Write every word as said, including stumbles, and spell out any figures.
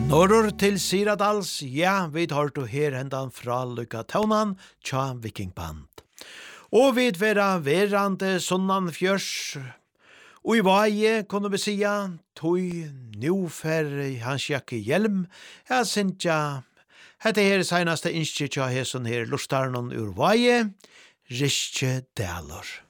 Norror til Siradals, ja, vi tar to her hendan fra Lykka Taunan, tja Vikingband. Og vi vera verande sunnan fjörs, og i vaje, kunne vi sia, tog nu fer hans jakke hjelm, ja, sintja, hette her seinaste innskje tja heson her lustarnon ur vaje, Ristje Dalor.